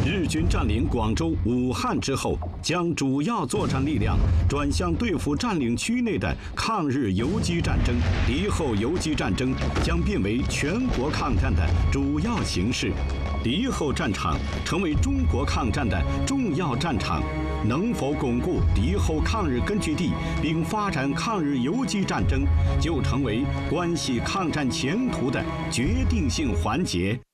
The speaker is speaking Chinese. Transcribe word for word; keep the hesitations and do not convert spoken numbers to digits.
日军占领广州、武汉之后，将主要作战力量转向对付占领区内的抗日游击战争。敌后游击战争将变为全国抗战的主要形式。敌后战场成为中国抗战的重要战场。能否巩固敌后抗日根据地，并发展抗日游击战争，就成为关系抗战前途的决定性环节。